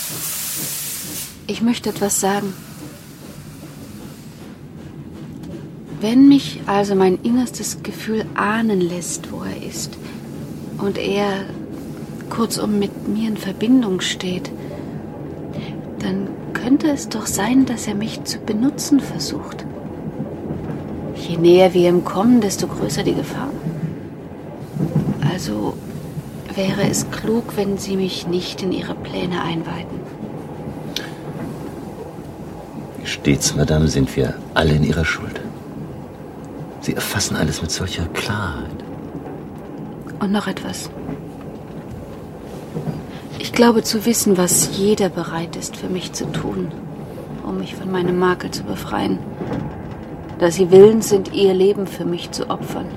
Ich möchte etwas sagen. Wenn mich also mein innerstes Gefühl ahnen lässt, wo er ist, und er, kurzum, mit mir in Verbindung steht, dann könnte es doch sein, dass er mich zu benutzen versucht. Je näher wir ihm kommen, desto größer die Gefahr. Also wäre es klug, wenn Sie mich nicht in Ihre Pläne einweiten. Stets, Madame, sind wir alle in Ihrer Schuld. Sie erfassen alles mit solcher Klarheit. Und noch etwas. Ich glaube zu wissen, was jeder bereit ist für mich zu tun, um mich von meinem Makel zu befreien. Dass sie willens sind, ihr Leben für mich zu opfern.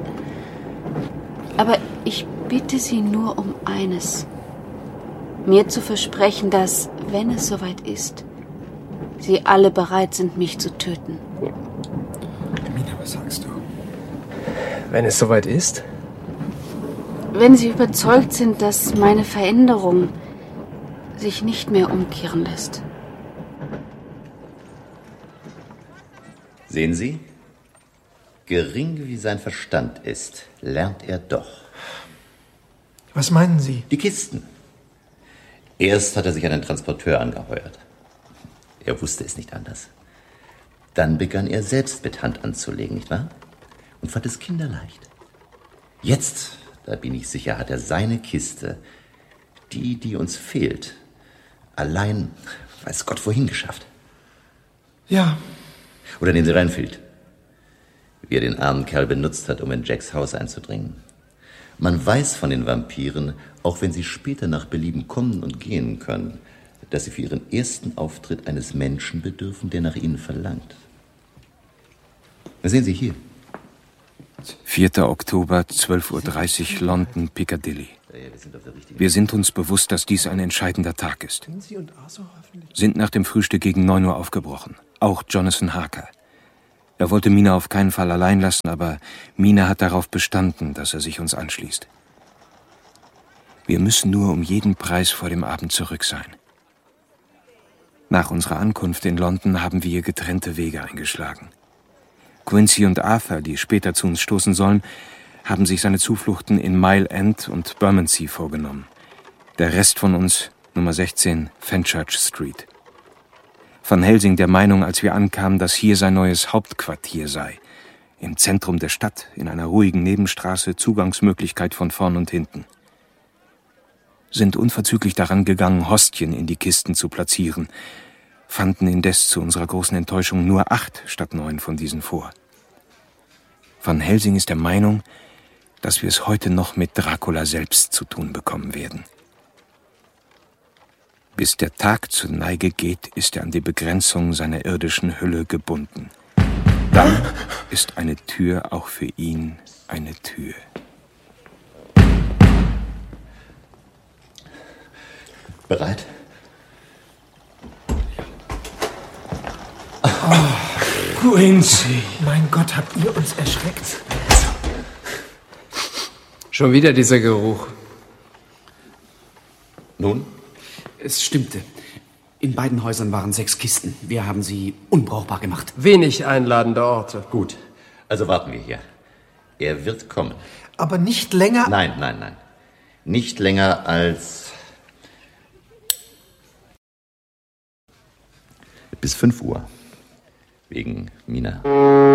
Aber ich bitte Sie nur um eines. Mir zu versprechen, dass, wenn es soweit ist, Sie alle bereit sind, mich zu töten. Mina, was sagst du? Wenn es soweit ist? Wenn Sie überzeugt sind, dass meine Veränderung sich nicht mehr umkehren lässt. Sehen Sie? Gering wie sein Verstand ist, lernt er doch. Was meinen Sie? Die Kisten. Erst hat er sich einen Transporteur angeheuert. Er wusste es nicht anders. Dann begann er selbst mit Hand anzulegen, nicht wahr? Und fand es kinderleicht. Jetzt, da bin ich sicher, hat er seine Kiste, die uns fehlt, allein, weiß Gott wohin geschafft. Ja. Oder nehmen Sie Renfield, wie er den armen Kerl benutzt hat, um in Jacks Haus einzudringen. Man weiß von den Vampiren, auch wenn sie später nach Belieben kommen und gehen können, dass sie für ihren ersten Auftritt eines Menschen bedürfen, der nach ihnen verlangt. Sehen Sie hier. 4. Oktober, 12:30 Uhr, London, Piccadilly. Wir sind uns bewusst, dass dies ein entscheidender Tag ist. Sind nach dem Frühstück gegen 9 Uhr aufgebrochen. Auch Jonathan Harker. Er wollte Mina auf keinen Fall allein lassen, aber Mina hat darauf bestanden, dass er sich uns anschließt. Wir müssen nur um jeden Preis vor dem Abend zurück sein. Nach unserer Ankunft in London haben wir getrennte Wege eingeschlagen. Quincy und Arthur, die später zu uns stoßen sollen, haben sich seine Zufluchten in Mile End und Bermondsey vorgenommen. Der Rest von uns, Nummer 16, Fenchurch Street. Van Helsing der Meinung, als wir ankamen, dass hier sein neues Hauptquartier sei. Im Zentrum der Stadt, in einer ruhigen Nebenstraße, Zugangsmöglichkeit von vorn und hinten. Sind unverzüglich daran gegangen, Hostien in die Kisten zu platzieren, fanden indes zu unserer großen Enttäuschung nur 8 statt 9 von diesen vor. Van Helsing ist der Meinung, dass wir es heute noch mit Dracula selbst zu tun bekommen werden. Bis der Tag zur Neige geht, ist er an die Begrenzung seiner irdischen Hülle gebunden. Dann ist eine Tür auch für ihn eine Tür. Bereit? Oh, Quincy. Mein Gott, habt ihr uns erschreckt? Schon wieder dieser Geruch. Nun? Es stimmte. In beiden Häusern waren 6 Kisten. Wir haben sie unbrauchbar gemacht. Wenig einladende Orte. Gut, also warten wir hier. Er wird kommen. Aber nicht länger... Nein. Nicht länger als... bis 5 Uhr. Wegen Mina.